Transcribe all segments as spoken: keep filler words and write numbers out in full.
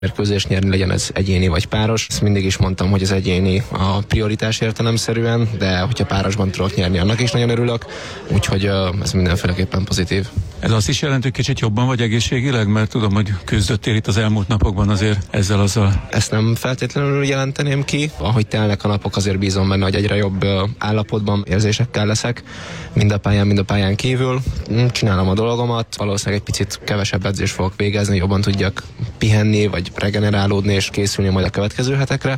mérkőzést nyerni, legyen ez egyéni vagy páros. Ezt mindig is mondtam, hogy az egyéni a prioritás értelemszerűen, de hogyha párosban tudok nyerni, annak is nagyon örülök, úgyhogy ez mindenféleképpen pozitív. Ez azt is jelenti, hogy kicsit jobban vagy egészségileg, mert tudom, hogy küzdöttél itt az elmúlt napokban azért ezzel azzal. Ezt nem feltétlenül jelenteném ki. Ahogy telnek a napok, azért bízom benne, hogy egyre jobb állapotban, érzésekkel leszek, mind a pályán, mind a pályán kívül. Csinálom a dolgomat, valószínűleg egy picit kevesebb edzést fogok végezni, jobban tudjak pihenni, vagy regenerálódni, és készülni majd a következő hetekre,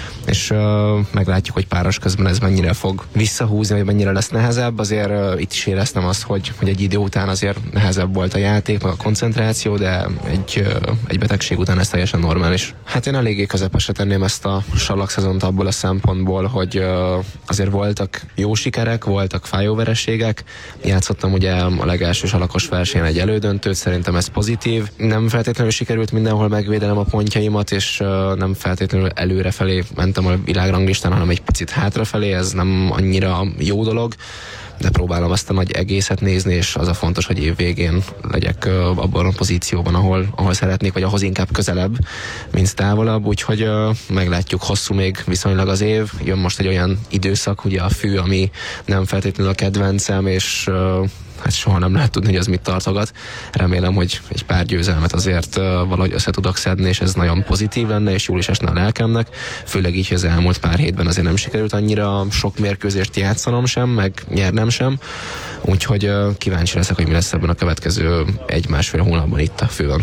és uh, meglátjuk, hogy páros közben ez mennyire fog visszahúzni, vagy mennyire lesz nehezebb. Azért uh, itt is éreztem azt, hogy, hogy egy idő után azért nehezebb volt a játék, meg a koncentráció, de egy, uh, egy betegség után ez teljesen normális. Hát én eléggé közepesre tenném ezt a sallakszezont abból a szempontból, hogy uh, azért voltak jó sikerek, voltak fájó vereségek. Játszottam ugye a legelső sallakos versenyen egy elődöntőt, szerintem ez pozitív. Nem feltétlenül sikerült mindenhol megvédenem a pontjaimat, és uh, nem feltétlenül előrefelé mentem a világranglistán, hanem egy picit hátrafelé, ez nem annyira jó dolog, de próbálom ezt a nagy egészet nézni, és az a fontos, hogy év végén legyek uh, abban a pozícióban, ahol, ahol szeretnék, vagy ahhoz inkább közelebb, mint távolabb, úgyhogy uh, meglátjuk, hosszú még viszonylag az év. Jön most egy olyan időszak, ugye a fű, ami nem feltétlenül a kedvencem, és uh, hát soha nem lehet tudni, hogy az mit tartogat. Remélem, hogy egy pár győzelmet azért uh, valahogy össze tudok szedni, és ez nagyon pozitív lenne, és jól is esne a lelkemnek. Főleg így, hogy az elmúlt pár hétben azért nem sikerült annyira sok mérkőzést játszanom sem, meg nyernem sem. Úgyhogy uh, kíváncsi leszek, hogy mi lesz ebben a következő egy-másfél hónapban itt a főn.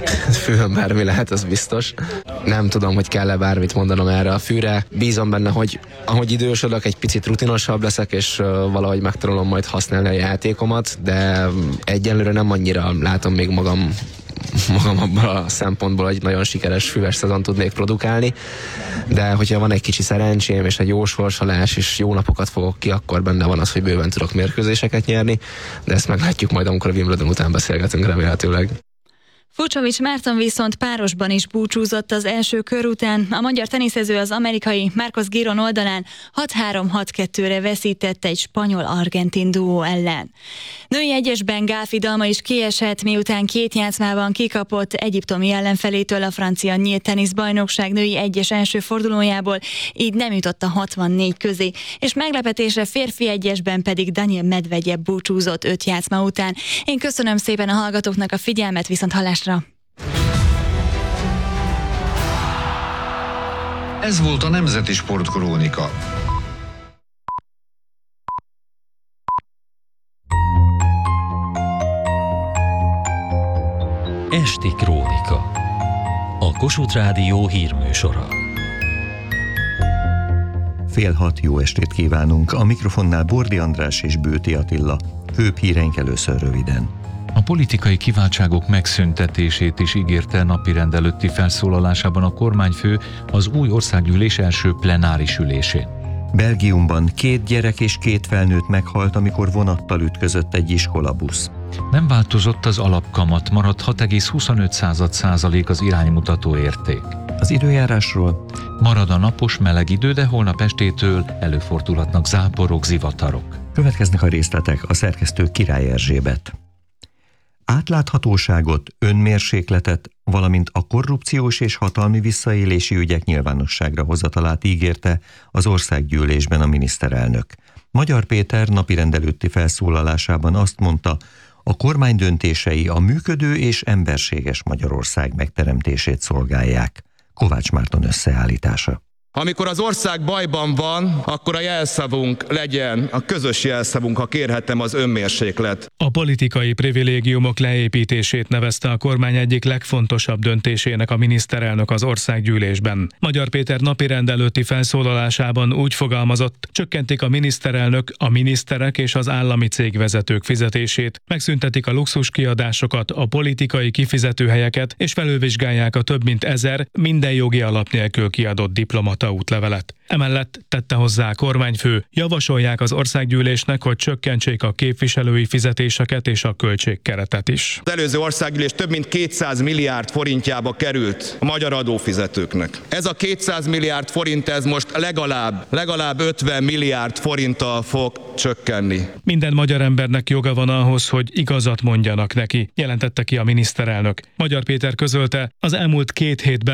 Főn bármi lehet, az biztos. Nem tudom, hogy kell-e bármit mondanom erre a fűre. Bízom benne, hogy ahogy idősödök, egy picit rutinosabb leszek, és uh, valahogy megtanulom majd használni a játékomat, de egyelőre nem annyira látom még magam magam abban a szempontból, hogy nagyon sikeres füves szezon tudnék produkálni, de hogyha van egy kicsi szerencsém és egy jó sorsolás és jó napokat fogok ki, akkor benne van az, hogy bőven tudok mérkőzéseket nyerni, de ezt meglátjuk majd, amikor a Wimbledon után beszélgetünk remélhetőleg. Fucsovics Márton viszont párosban is búcsúzott az első kör után. A magyar teniszező az amerikai Marcos Giron oldalán hat-három hat kettőre veszített egy spanyol-argentin duó ellen. Női egyesben Gálfi Dalma is kiesett, miután két játszmában kikapott egyiptomi ellenfelétől a francia nyílt teniszbajnokság női egyes első fordulójából, így nem jutott a hatvannégy közé, és meglepetésre férfi egyesben pedig Daniel Medvegyev búcsúzott öt játszma után. Én köszönöm szépen a hallgatóknak a figyelmet, viszont hallásra. Ez volt a Nemzeti Sportkrónika. Esti Krónika. A Kossuth Rádió hírműsora. Fél hat, jó estét kívánunk. A mikrofonnál Bordi András és Bőti Attila. Főbb híreink először röviden. A politikai kiváltságok megszüntetését is ígérte napirend előtti felszólalásában a kormányfő az új országgyűlés első plenáris ülésén. Belgiumban két gyerek és két felnőtt meghalt, amikor vonattal ütközött egy iskolabusz. Nem változott az alapkamat, maradt hat egész huszonöt százalék az iránymutató érték. Az időjárásról: marad a napos meleg idő, de holnap estétől előfordulhatnak záporok, zivatarok. Következnek a részletek, a szerkesztő Király Erzsébet. Átláthatóságot, önmérsékletet, valamint a korrupciós és hatalmi visszaélési ügyek nyilvánosságra hozatalát ígérte az országgyűlésben a miniszterelnök. Magyar Péter napirend előtti felszólalásában azt mondta, a kormány döntései a működő és emberséges Magyarország megteremtését szolgálják. Kovács Márton összeállítása. Amikor az ország bajban van, akkor a jelszavunk legyen, a közös jelszavunk, ha kérhetem, az önmérséklet. A politikai privilégiumok leépítését nevezte a kormány egyik legfontosabb döntésének a miniszterelnök az országgyűlésben. Magyar Péter napirend előtti felszólalásában úgy fogalmazott, csökkentik a miniszterelnök, a miniszterek és az állami cégvezetők fizetését, megszüntetik a luxuskiadásokat, a politikai kifizetőhelyeket, és felülvizsgálják a több mint ezer minden jogi alap nélkül kiadott diplomata útlevelet. Emellett tette hozzá a kormányfő, javasolják az országgyűlésnek, hogy csökkentsék a képviselői fizetéseket és a költségkeretet is. Az előző országgyűlés több mint kétszáz milliárd forintjába került a magyar adófizetőknek. Ez a kétszáz milliárd forint, ez most legalább, legalább ötven milliárd forinttal fog csökkenni. Minden magyar embernek joga van ahhoz, hogy igazat mondjanak neki, jelentette ki a miniszterelnök. Magyar Péter közölte, az elmúlt két hétben